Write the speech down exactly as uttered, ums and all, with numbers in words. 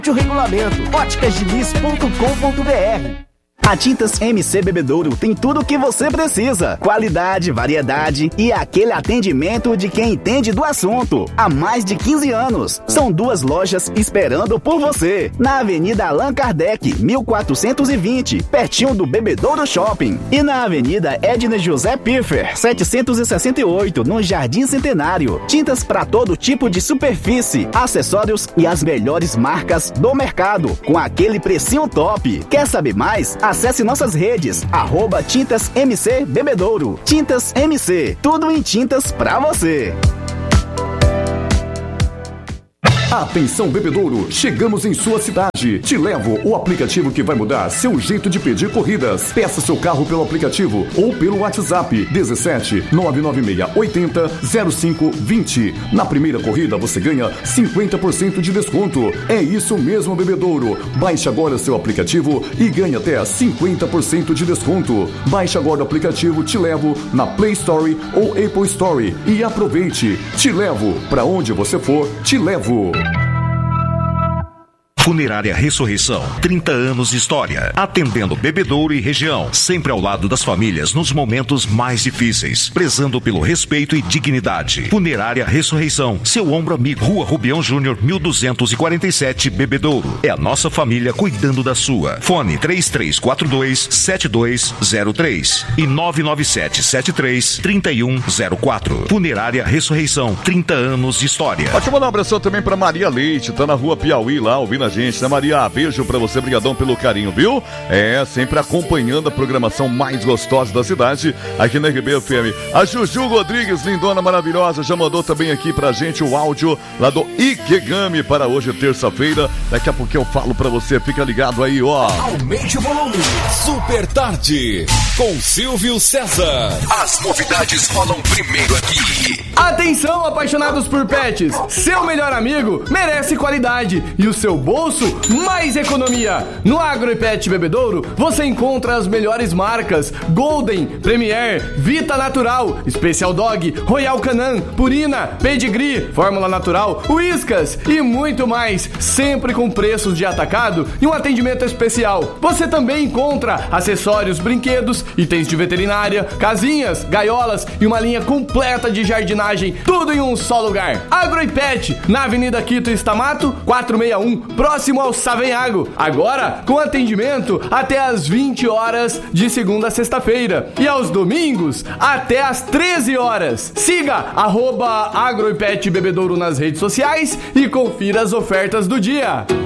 O regulamento óticas diniz ponto com ponto br. A Tintas M C Bebedouro tem tudo o que você precisa. Qualidade, variedade e aquele atendimento de quem entende do assunto. Há mais de quinze anos. São duas lojas esperando por você. Na Avenida Allan Kardec, mil quatrocentos e vinte, pertinho do Bebedouro Shopping. E na Avenida Edna José Piffer, setecentos e sessenta e oito, no Jardim Centenário. Tintas para todo tipo de superfície, acessórios e as melhores marcas do mercado, com aquele precinho top. Quer saber mais? Acesse nossas redes, arroba Tintas M C Bebedouro. Tintas M C, tudo em tintas pra você. Atenção Bebedouro, chegamos em sua cidade. Te levo, o aplicativo que vai mudar seu jeito de pedir corridas. Peça seu carro pelo aplicativo ou pelo WhatsApp dezessete nove nove seis oitenta zero cinco vinte. Na primeira corrida você ganha cinquenta por cento de desconto. É isso mesmo, Bebedouro. Baixe agora seu aplicativo e ganhe até cinquenta por cento de desconto. Baixe agora o aplicativo Te Levo na Play Store ou Apple Store e aproveite. Te Levo, pra onde você for, te levo. Funerária Ressurreição, trinta anos de história, atendendo Bebedouro e região, sempre ao lado das famílias nos momentos mais difíceis, prezando pelo respeito e dignidade. Funerária Ressurreição, seu ombro amigo, Rua Rubião Júnior, mil duzentos e quarenta e sete, Bebedouro. É a nossa família cuidando da sua. Fone três três quatro dois sete dois zero três e nove nove sete sete três três um zero quatro. Funerária Ressurreição, trinta anos de história. Pode mandar um abração também pra Maria Leite, tá na Rua Piauí lá, ouvindo a gente, né, Maria? Beijo pra você, brigadão pelo carinho, viu? É, sempre acompanhando a programação mais gostosa da cidade, aqui na R B F M. A Juju Rodrigues, lindona maravilhosa, já mandou também aqui pra gente o áudio lá do Ikegami para hoje, terça-feira. Daqui a pouco eu falo pra você, fica ligado aí, ó. Aumente o volume, Super Tarde, com Silvio César. As novidades rolam primeiro aqui. Atenção, apaixonados por pets, seu melhor amigo merece qualidade e o seu bolso mais economia. No Agro e Pet Bebedouro você encontra as melhores marcas: Golden, Premier, Vita Natural, Special Dog, Royal Canin, Purina, Pedigree, Fórmula Natural, Whiskas e muito mais, sempre com preços de atacado e um atendimento especial. Você também encontra acessórios, brinquedos, itens de veterinária, casinhas, gaiolas e uma linha completa de jardinagem, tudo em um só lugar. Agro e Pet, na Avenida Quito Estamato, quatrocentos e sessenta e um, próximo ao Savenhago. Agora com atendimento até às vinte horas de segunda a sexta-feira e aos domingos até às treze horas. Siga arroba Agro e Pet Bebedouro nas redes sociais e confira as ofertas do dia.